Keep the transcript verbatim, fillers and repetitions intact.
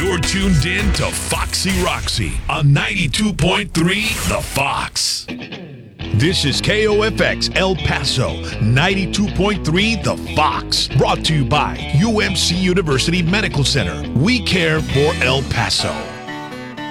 You're tuned in to Foxy Roxy on ninety-two point three The Fox. This is K O F X El Paso, ninety-two point three The Fox. Brought to you by U M C University Medical Center. We care for El Paso.